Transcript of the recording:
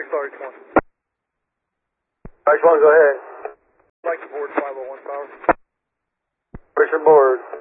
Sorry, 20. Nice one, go ahead. I'd like to board 501 power. Push your board.